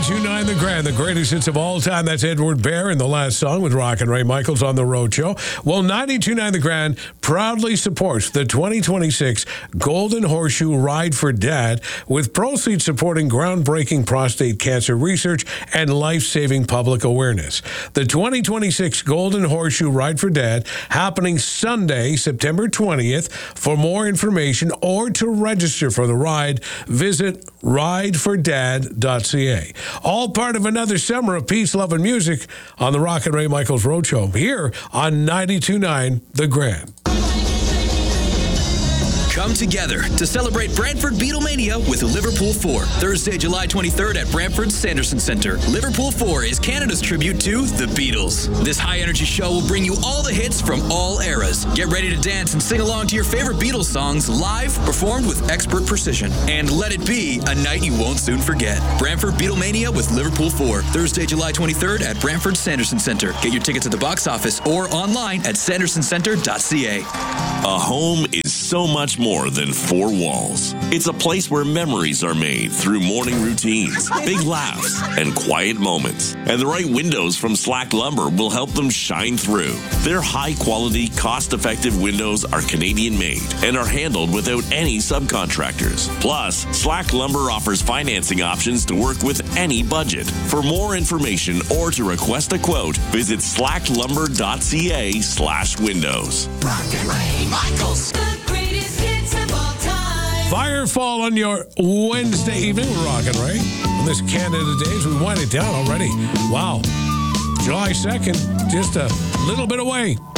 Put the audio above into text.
92.9 The Grand, the greatest hits of all time. That's Edward Bear in the last song with Rock and Ray Michaels on the Road Show. Well, 92.9 The Grand proudly supports the 2026 Golden Horseshoe Ride for Dad, with proceeds supporting groundbreaking prostate cancer research and life-saving public awareness. The 2026 Golden Horseshoe Ride for Dad happening Sunday, September 20th. For more information or to register for the ride, visit ridefordad.ca. All part of another summer of peace, love, and music on the Rock and Ray Michaels Road Show here on 92.9 The Grand. Come together to celebrate Brantford Beatlemania with Liverpool 4. Thursday, July 23rd at Brantford's Sanderson Centre. Liverpool 4 is Canada's tribute to the Beatles. This high-energy show will bring you all the hits from all eras. Get ready to dance and sing along to your favorite Beatles songs live, performed with expert precision. And let it be a night you won't soon forget. Brantford Beatlemania with Liverpool 4. Thursday, July 23rd at Brantford's Sanderson Centre. Get your tickets at the box office or online at sandersoncentre.ca. A home is so much more than four walls. It's a place where memories are made through morning routines, big laughs, and quiet moments. And the right windows from Slack Lumber will help them shine through. Their high-quality, cost-effective windows are Canadian-made and are handled without any subcontractors. Plus, Slack Lumber offers financing options to work with any budget. For more information or to request a quote, visit slacklumber.ca/windows. Rock and Ray Michaels. The greatest hits of all time. Firefall on your Wednesday evening with Rock and Ray. On this Canada Days, we wind it down already. Wow. July 2nd, just a little bit away.